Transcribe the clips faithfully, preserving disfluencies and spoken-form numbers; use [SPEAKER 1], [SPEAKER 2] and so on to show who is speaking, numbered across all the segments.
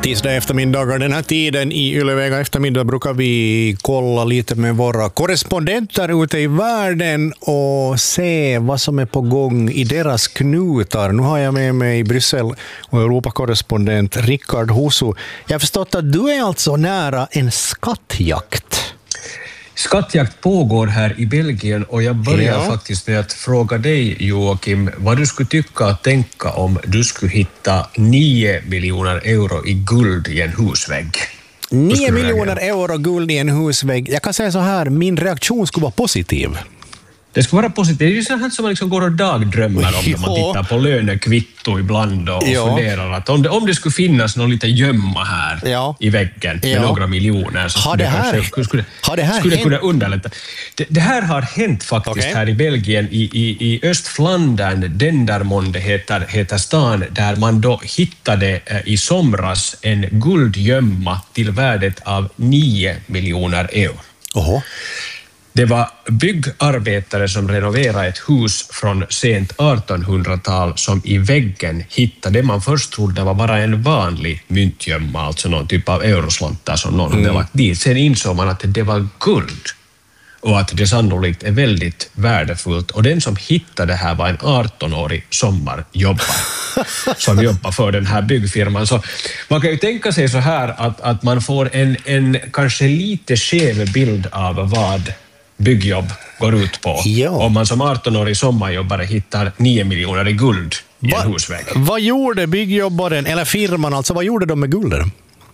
[SPEAKER 1] Tisdag eftermiddagar den här tiden i Ylevega eftermiddag brukar vi kolla lite med våra korrespondenter ute i världen och se vad som är på gång i deras knutar. Nu har jag med mig Bryssel och Europakorrespondent Rickard Husu. Jag har förstått att du är alltså nära en skattjakt.
[SPEAKER 2] Skattjakt pågår här i Belgien och jag börjar
[SPEAKER 1] ja.
[SPEAKER 2] faktiskt med att fråga dig, Joakim, vad du skulle tycka och tänka om du skulle hitta nio miljoner euro i guld i en husvägg.
[SPEAKER 1] nio miljoner euro guld i en husvägg. Jag kan säga så här, min reaktion skulle vara positiv.
[SPEAKER 2] Det skulle vara positivt. Det är ju så här som man liksom går och dagdrömmer om när man tittar på lönekvitto ibland och ja. funderar att om det, om det skulle finnas någon liten gömma här ja. i väggen med ja. några miljoner så skulle det, här, det kanske skulle, har det här skulle kunna underlätta. Det, det här har hänt faktiskt okay. här i Belgien i, i, i Östflandern, Dendermonde heter, heter stan, där man då hittade eh, i somras en guldgömma till värdet av nio miljoner euro.
[SPEAKER 1] Oho.
[SPEAKER 2] Det var byggarbetare som renoverade ett hus från sent artonhundratal som i väggen hittade det man först trodde var bara en vanlig myntgömma, alltså någon typ av euroslantar som någon mm. hade lagt dit. Sen insåg man att det var guld och att det sannolikt är väldigt värdefullt. Och den som hittade det här var en arton-årig sommarjobbare som jobbar för den här byggfirman. Så man kan ju tänka sig så här att, att man får en, en kanske lite skev bild av vad byggjobb går ut på. Ja. Om man som arton-årig sommarjobbare hittar nio miljoner i guld i Va, en husvägg.
[SPEAKER 1] Vad gjorde byggjobbaren, eller firman alltså, vad gjorde de med guldet?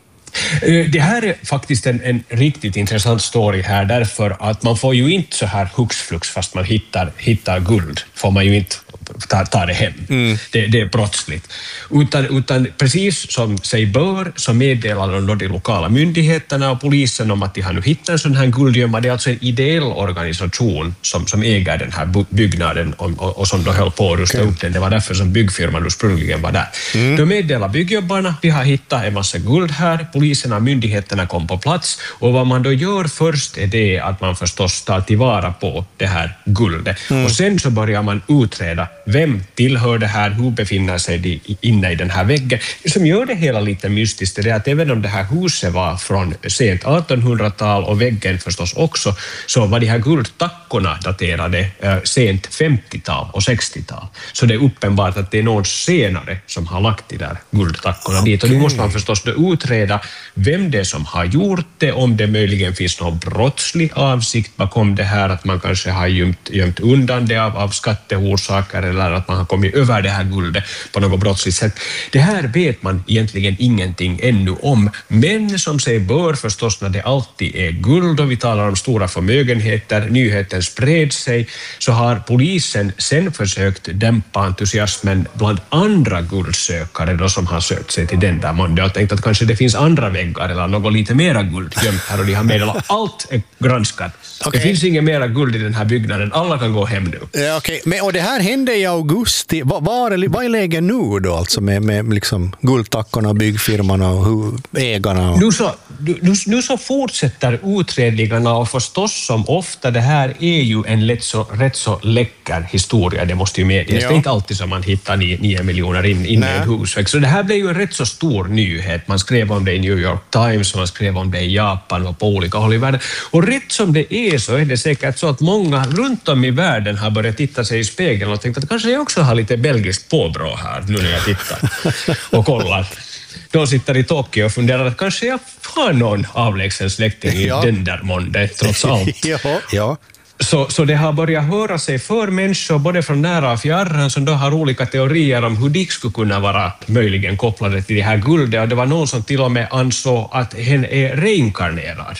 [SPEAKER 2] Det här är faktiskt en, en riktigt intressant story här, därför att man får ju inte så här hux-flux fast man hittar, hittar guld, får man ju inte ta, ta det hem. Mm. Det, det är brottsligt. Utan, utan precis som sig bör så meddelar de, de lokala myndigheterna och polisen om att de har nu hittat en sån här guldgömma. Det är alltså en ideell organisation som, som äger den här byggnaden och, och, och som då höll på att rusta okay. upp den. Det var därför som byggfirman ursprungligen var där. Mm. Då meddelar byggjobbarna, vi har hittat en massa guld här. Polisen och myndigheterna kom på plats och vad man då gör först är det att man förstås tar tillvara på det här guldet. Mm. Och sen så börjar man utreda vem tillhör det här, hur befinner sig de inne i den här väggen. Det som gör det hela lite mystiskt är att även om det här huset var från sent artonhundratal och väggen förstås också, så var de här guldtackorna daterade eh, sent femtiotal och sextiotal. Så det är uppenbart att det är någon senare som har lagt de där guldtackorna okay. dit. Och nu måste man förstås då utreda vem det är som har gjort det, om det möjligen finns någon brottslig avsikt bakom det här, att man kanske har gömt, gömt undan det av, av skatteorsaker eller att man har kommit över det här guldet på något brottsligt sätt. Det här vet man egentligen ingenting ännu om, men som sig bör förstås när det alltid är guld och vi talar om stora förmögenheter, nyheten spred sig, så har polisen sen försökt dämpa entusiasmen bland andra guldsökare då som har sökt sig till den där måndag och tänkt att kanske det finns andra väggar eller något lite mera guld gömt här och de har meddelat allt är granskat. Okay. Det finns ingen mera guld i den här byggnaden. Alla kan gå hem nu.
[SPEAKER 1] Ja, okay. Men, och det här hände i augusti. Vad, vad, är, vad är läget nu då alltså med, med liksom guldtackorna, byggfirmarna och hur, ägarna? Och...
[SPEAKER 2] Nu, så, nu, nu så fortsätter utredningarna och förstås som ofta det här är ju en rätt så, rätt så läcker historia, det måste ju medges. Ja. Det är inte alltid som man hittar nio, nio miljoner in, in i en husvägg. Så det här blev ju en rätt så stor nyhet. Man skrev om det i New York Times, man skrev om det i Japan och på olika håll i världen. Och rätt som det är så är det säkert så att många runt om i världen har börjat titta sig i spegeln och tänkt att kanske jag också har lite belgiskt påbrå här nu när jag tittar och kollar. De sitter i Tokyo och funderar att kanske jag har någon avlägsen släkting i ja. Dendermonde trots allt.
[SPEAKER 1] ja, ja.
[SPEAKER 2] Så, så det har börjat höra sig för människor både från nära och fjärran som då har olika teorier om hur de skulle kunna vara möjligen kopplade till det här guldet. Och det var någon som till och med ansåg att hen är reinkarnerad.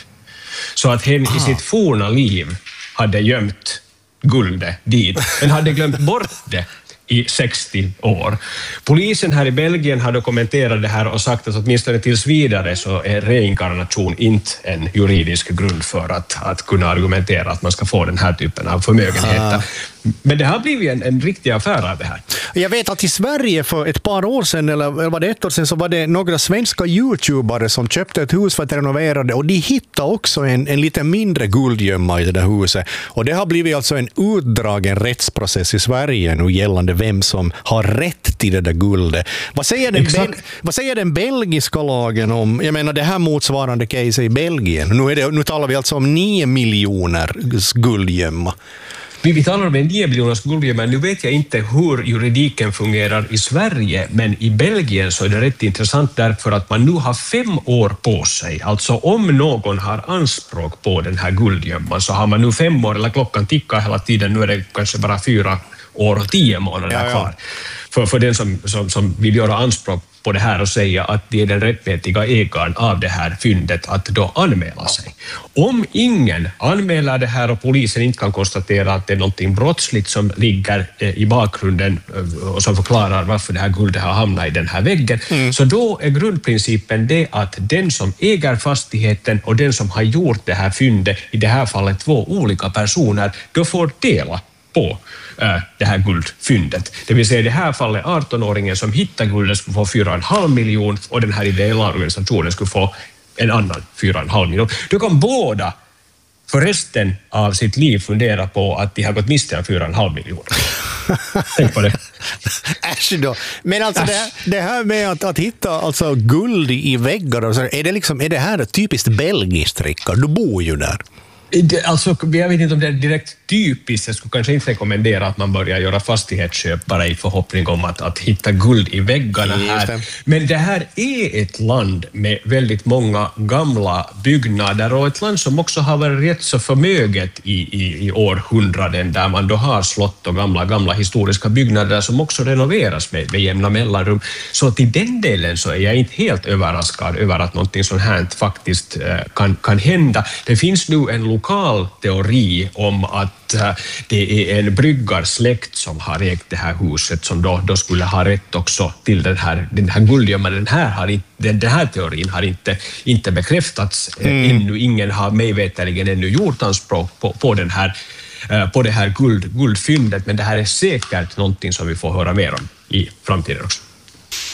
[SPEAKER 2] Så att hen ah. i sitt forna liv hade gömt guldet dit, men hade glömt bort det i sextio år. Polisen här i Belgien hade kommenterat det här och sagt att åtminstone tills vidare så är reinkarnation inte en juridisk grund för att, att kunna argumentera att man ska få den här typen av förmögenheter. Ah. Men det har blivit en, en riktig affär av det här.
[SPEAKER 1] Jag vet att i Sverige för ett par år sedan, eller var det ett år sedan, så var det några svenska YouTubare som köpte ett hus för att renovera det, och de hittade också en, en lite mindre guldgömma i det där huset. Och det har blivit alltså en utdragen rättsprocess i Sverige nu gällande vem som har rätt till det där guldet. Vad säger den, bel, vad säger den belgiska lagen om, jag menar det här motsvarande case i Belgien? Nu, är det, nu talar vi alltså om nio miljoner guldgömma.
[SPEAKER 2] Vi, vi talar om en nio miljoners guldgömma, men nu vet jag inte hur juridiken fungerar i Sverige, men i Belgien så är det rätt intressant därför att man nu har fem år på sig. Alltså om någon har anspråk på den här guldgömman så har man nu fem år, eller klockan tickar hela tiden, nu är det kanske bara fyra år och tio månader ja, ja. kvar. För, för den som, som, som vill göra anspråk på det här och säga att det är den rättmätiga ägaren av det här fyndet att då anmäla sig. Om ingen anmäler det här och polisen inte kan konstatera att det är någonting brottsligt som ligger i bakgrunden och som förklarar varför det här guldet har hamnat i den här väggen, mm. så då är grundprincipen det att den som äger fastigheten och den som har gjort det här fyndet, i det här fallet två olika personer, då får dela på äh, det här guldfyndet. Det vill säga i det här fallet arton-åringen som hittar guldet skulle få fyra och en halv miljon och den här ideella organisationen skulle få en annan fyra och en halv miljon. Då kan båda för resten av sitt liv fundera på att de har gått miste om fyra och en halv miljon. Tänk på det.
[SPEAKER 1] Äsch då. Men alltså det, det här med att, att hitta alltså guld i väggar, och så, är, det liksom, är det här typiskt belgiskt, Rickard? Du bor ju där.
[SPEAKER 2] Alltså, jag vet inte om det är direkt typiskt. Jag skulle kanske inte rekommendera att man börjar göra fastighetsköp bara i förhoppning om att, att hitta guld i väggarna här. Det. Men det här är ett land med väldigt många gamla byggnader och ett land som också har varit rätt så förmöget i, i, i århundraden, där man då har slott och gamla, gamla historiska byggnader som också renoveras med, med jämna mellanrum. Så till den delen så är jag inte helt överraskad över att någonting sånt här faktiskt eh, kan, kan hända. Det finns nu en lokal teori om att det är en bryggarsläkt som har ägt det här huset som då, då skulle ha rätt också till den här, den här guldgömman. Den här, har inte, den, den här teorin har inte, inte bekräftats mm. ännu. Ingen har mig veterligen ännu gjort anspråk på, på, den här, på det här guld, guldfyndet, men det här är säkert någonting som vi får höra mer om i framtiden också.